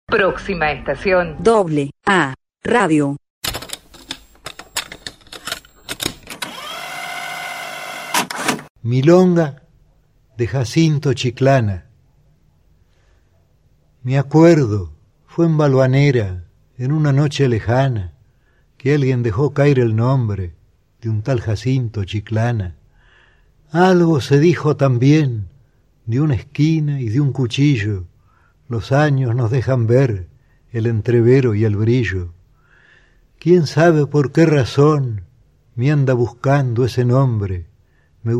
Próxima estación. Doble A Radio. Milonga de Jacinto Chiclana. Me acuerdo, fue en Balvanera, en una noche lejana, que alguien dejó caer el nombre de un tal Jacinto Chiclana. Algo se dijo también de una esquina y de un cuchillo. Los años nos dejan ver el entrevero y el brillo. ¿Quién sabe por qué razón me anda buscando ese nombre?